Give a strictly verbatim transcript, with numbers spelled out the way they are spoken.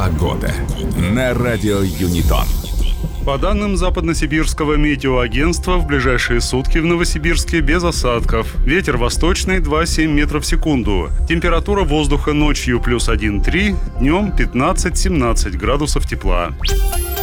Погода на радио Юнитон. По данным Западносибирского метеоагентства, в ближайшие сутки в Новосибирске без осадков. Ветер восточный два целых семь метров в секунду. Температура воздуха ночью плюс один целых три, днем пятнадцать-семнадцать градусов тепла.